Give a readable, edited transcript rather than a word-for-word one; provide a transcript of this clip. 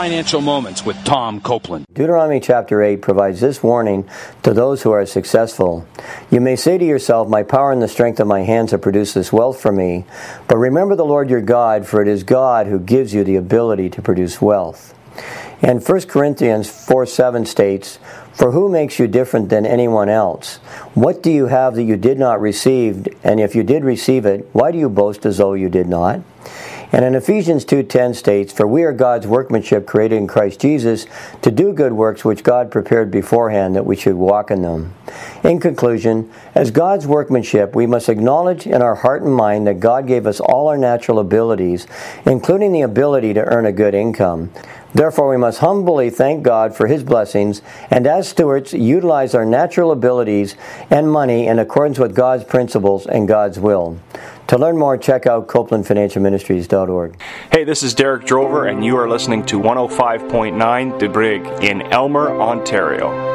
Financial Moments with Tom Copeland. Deuteronomy chapter 8 provides this warning to those who are successful. You may say to yourself, my power and the strength of my hands have produced this wealth for me. But remember the Lord your God, for it is God who gives you the ability to produce wealth. And 1 Corinthians 4:7 states, for who makes you different than anyone else? What do you have that you did not receive? And if you did receive it, why do you boast as though you did not? And in Ephesians 2:10 states, for we are God's workmanship created in Christ Jesus to do good works which God prepared beforehand that we should walk in them. In conclusion, as God's workmanship, we must acknowledge in our heart and mind that God gave us all our natural abilities, including the ability to earn a good income. Therefore, we must humbly thank God for His blessings, and as stewards, utilize our natural abilities and money in accordance with God's principles and God's will. To learn more, check out CopelandFinancialMinistries.org. Hey, this is Derek Drover, and you are listening to 105.9 The Brig in Elmer, Ontario.